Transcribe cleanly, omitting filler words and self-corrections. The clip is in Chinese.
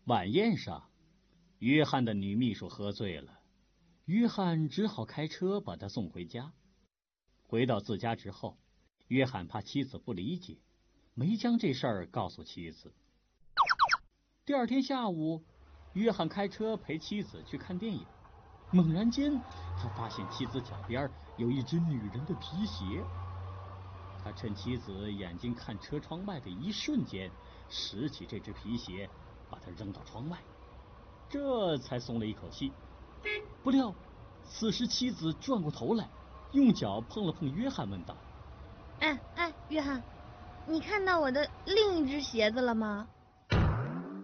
晚宴上，约翰的女秘书喝醉了，约翰只好开车把她送回家。回到自家之后，约翰怕妻子不理解，没将这事儿告诉妻子。第二天下午，约翰开车陪妻子去看电影，猛然间他发现妻子脚边有一只女人的皮鞋。他趁妻子眼睛看车窗外的一瞬间，拾起这只皮鞋，把它扔到窗外，这才松了一口气。不料此时妻子转过头来，用脚碰了碰约翰，问道： 哎，约翰，你看到我的另一只鞋子了吗？